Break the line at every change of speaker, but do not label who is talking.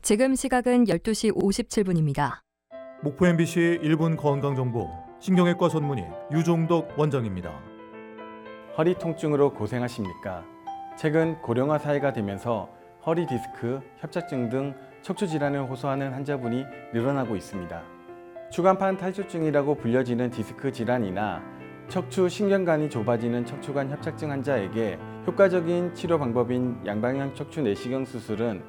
지금 시각은 12시 57분입니다.
목포 MBC 1분 건강정보 신경외과 전문의 유종덕 원장입니다.
허리 통증으로 고생하십니까? 최근 고령화 사회가 되면서 허리 디스크, 협착증 등 척추 질환을 호소하는 환자분이 늘어나고 있습니다. 추간판 탈출증이라고 불려지는 디스크 질환이나 척추 신경관이 좁아지는 척추관 협착증 환자에게 효과적인 치료 방법인 양방향 척추 내시경 수술은